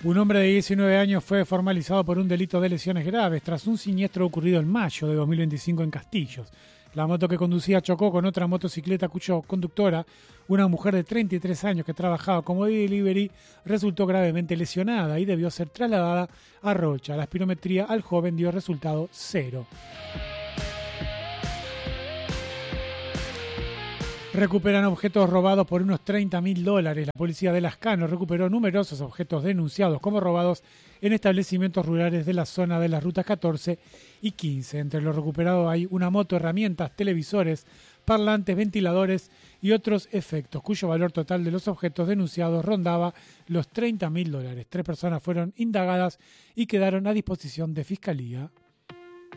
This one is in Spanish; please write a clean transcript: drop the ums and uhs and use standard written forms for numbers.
Un hombre de 19 años fue formalizado por un delito de lesiones graves tras un siniestro ocurrido en mayo de 2025 en Castillos. La moto que conducía chocó con otra motocicleta cuya conductora, una mujer de 33 años que trabajaba como delivery, resultó gravemente lesionada y debió ser trasladada a Rocha. La espirometría al joven dio resultado 0. Recuperan objetos robados por unos $30.000. La policía de Las Canos recuperó numerosos objetos denunciados como robados en establecimientos rurales de la zona de las rutas 14 y 15. Entre los recuperados hay una moto, herramientas, televisores, parlantes, ventiladores y otros efectos, cuyo valor total de los objetos denunciados rondaba los $30.000. 3 personas fueron indagadas y quedaron a disposición de Fiscalía.